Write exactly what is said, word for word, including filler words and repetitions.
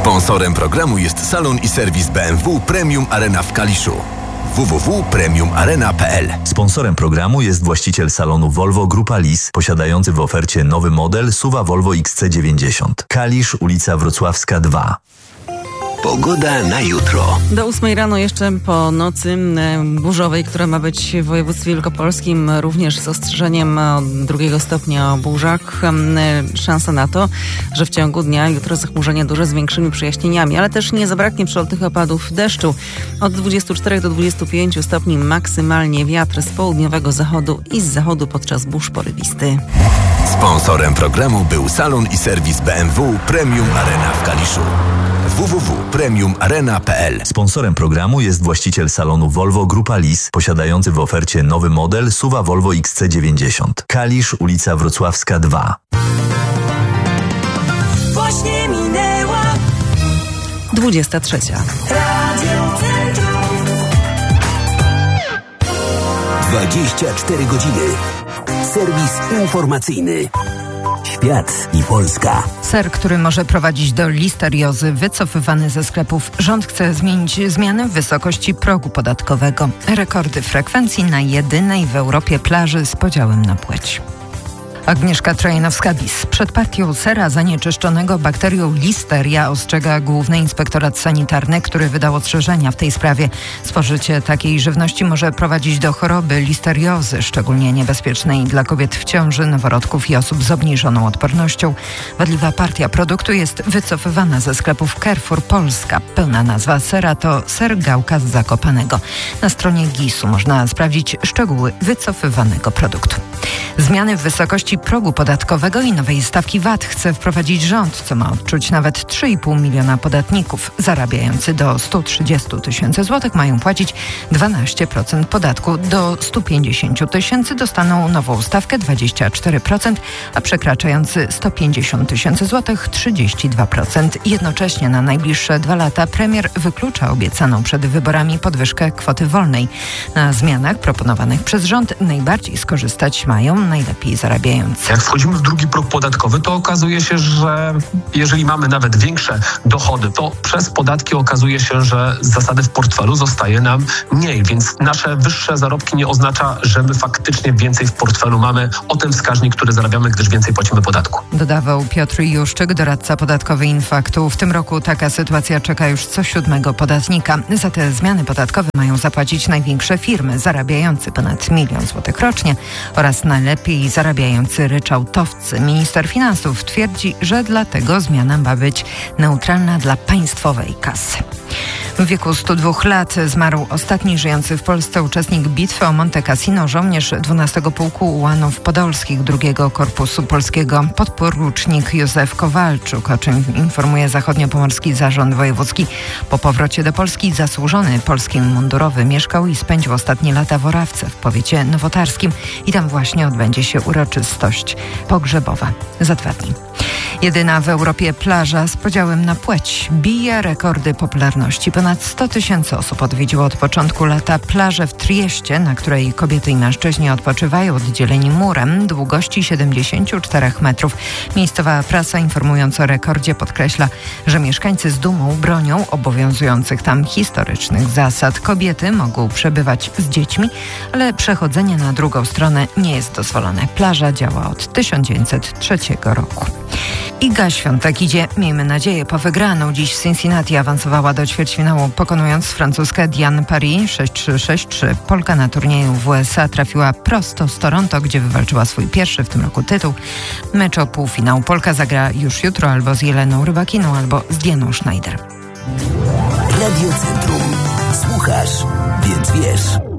Sponsorem programu jest salon i serwis B M W Premium Arena w Kaliszu. w w w kropka premium arena kropka p l. Sponsorem programu jest właściciel salonu Volvo Grupa Lis, posiadający w ofercie nowy model S U V-a Volvo X C dziewięćdziesiąt. Kalisz, ulica Wrocławska dwa. Pogoda na jutro. Do ósmej rano jeszcze po nocy burzowej, która ma być w województwie wielkopolskim, również z ostrzeżeniem drugiego stopnia o burzach. Szansa na to, że w ciągu dnia jutro zachmurzenie duże z większymi przejaśnieniami, ale też nie zabraknie przelotnych opadów deszczu. Od dwudziestu czterech do dwudziestu pięciu stopni maksymalnie, wiatr z południowego zachodu i z zachodu podczas burz porywisty. Sponsorem programu był salon i serwis B M W Premium Arena w Kaliszu. w w w kropka premium arena kropka p l. Sponsorem programu jest właściciel salonu Volvo Grupa Lis, posiadający w ofercie nowy model S U V-a Volvo X C dziewięćdziesiąt. Kalisz, ulica Wrocławska dwa. Właśnie minęła dwudziesta trzecia. Radio Centrum. dwadzieścia cztery godziny. Serwis informacyjny. Świat i Polska. Ser, który może prowadzić do listeriozy, wycofywany ze sklepów. Rząd chce zmienić zmiany w wysokości progu podatkowego. Rekordy frekwencji na jedynej w Europie plaży z podziałem na płeć. Agnieszka Trojanowska-Bis. Przed partią sera zanieczyszczonego bakterią listeria ostrzega Główny Inspektorat Sanitarny, który wydał ostrzeżenia w tej sprawie. Spożycie takiej żywności może prowadzić do choroby listeriozy, szczególnie niebezpiecznej dla kobiet w ciąży, noworodków i osób z obniżoną odpornością. Wadliwa partia produktu jest wycofywana ze sklepów Carrefour Polska. Pełna nazwa sera to ser Gałka z Zakopanego. Na stronie gisu można sprawdzić szczegóły wycofywanego produktu. Zmiany w wysokości progu podatkowego i nowej stawki V A T chce wprowadzić rząd, co ma odczuć nawet trzy i pół miliona podatników. Zarabiający do stu trzydziestu tysięcy złotych mają płacić dwanaście procent podatku. Do stu pięćdziesięciu tysięcy dostaną nową stawkę dwadzieścia cztery procent, a przekraczający sto pięćdziesiąt tysięcy złotych trzydzieści dwa procent. Jednocześnie na najbliższe dwa lata premier wyklucza obiecaną przed wyborami podwyżkę kwoty wolnej. Na zmianach proponowanych przez rząd najbardziej skorzystać mają najlepiej zarabiający. Jak wchodzimy w drugi próg podatkowy, to okazuje się, że jeżeli mamy nawet większe dochody, to przez podatki okazuje się, że z zasady w portfelu zostaje nam mniej, więc nasze wyższe zarobki nie oznacza, że my faktycznie więcej w portfelu mamy o ten wskaźnik, który zarabiamy, gdyż więcej płacimy podatku. Dodawał Piotr Juszczyk, doradca podatkowy Infaktu. W tym roku taka sytuacja czeka już co siódmego podatnika. Za te zmiany podatkowe mają zapłacić największe firmy, zarabiające ponad milion złotych rocznie oraz najlepiej zarabiający ryczałtowcy. Minister Finansów twierdzi, że dlatego zmiana ma być neutralna dla państwowej kasy. W wieku stu dwóch lat zmarł ostatni żyjący w Polsce uczestnik bitwy o Monte Cassino, żołnierz dwunastego Pułku Ułanów Podolskich drugiego Korpusu Polskiego, podporucznik Józef Kowalczuk, o czym informuje Zachodniopomorski Zarząd Wojewódzki. Po powrocie do Polski zasłużony polski mundurowy mieszkał i spędził ostatnie lata w Orawce w powiecie nowotarskim i tam właśnie odbędzie się uroczystość pogrzebowa za dwa dni. Jedyna w Europie plaża z podziałem na płeć bije rekordy popularności. Ponad sto tysięcy osób odwiedziło od początku lata plażę w Trieście, na której kobiety i mężczyźni odpoczywają oddzieleni murem długości siedemdziesiąt cztery metrów. Miejscowa prasa informując o rekordzie podkreśla, że mieszkańcy z dumą bronią obowiązujących tam historycznych zasad. Kobiety mogą przebywać z dziećmi, ale przechodzenie na drugą stronę nie jest dozwolone. Plaża działa od tysiąc dziewięćset trzeciego roku. Iga Świątek idzie, miejmy nadzieję, po wygraną. Dziś w Cincinnati awansowała do ćwierćfinału, pokonując francuskę Diane Paris sześć trzy sześć trzy. Polka na turnieju w U S A trafiła prosto z Toronto, gdzie wywalczyła swój pierwszy w tym roku tytuł. Mecz o półfinał Polka zagra już jutro albo z Jeleną Rybakiną, albo z Dianą Schneider. Radio Centrum. Słuchasz, więc wiesz.